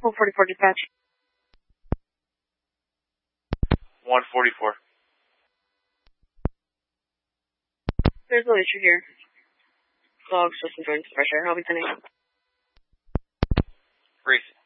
144 dispatch. 144. There's no issue here. Dog's just enjoying some fresh air. I'll be sending. Reese.